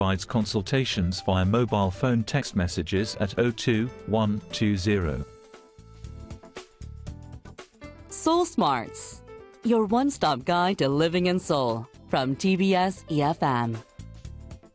provides consultations via mobile phone text messages at 02120. Soul Smarts, your one-stop guide to living in Seoul, from TBS EFM.